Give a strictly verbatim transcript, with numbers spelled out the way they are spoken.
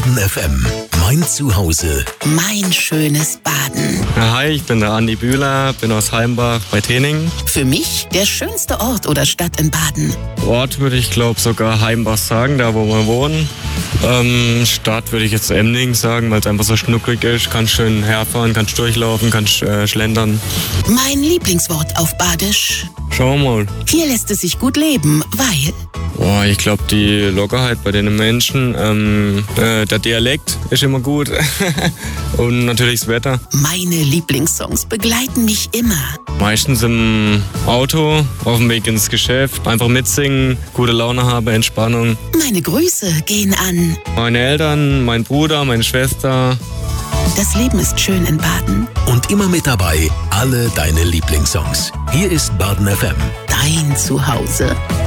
Baden F M. Mein Zuhause. Mein schönes Baden. Ja, hi, ich bin der Andi Bühler, bin aus Heimbach bei Tening. Für mich der schönste Ort oder Stadt in Baden. Ort würde ich glaube sogar Heimbach sagen, da wo wir wohnen. Ähm, Stadt würde ich jetzt Emding sagen, weil es einfach so schnucklig ist. Kannst schön herfahren, kannst durchlaufen, kannst äh, schlendern. Mein Lieblingswort auf Badisch. Schau mal. Hier lässt es sich gut leben, weil... Boah, ich glaube die Lockerheit bei den Menschen, ähm, äh, der Dialekt ist immer gut und natürlich das Wetter. Meine Lieblingssongs begleiten mich immer. Meistens im Auto, auf dem Weg ins Geschäft, einfach mitsingen, gute Laune haben, Entspannung. Meine Grüße gehen an Meine Eltern, mein Bruder, meine Schwester. Das Leben ist schön in Baden. Und immer mit dabei alle deine Lieblingssongs. Hier ist Baden F M. Dein Zuhause.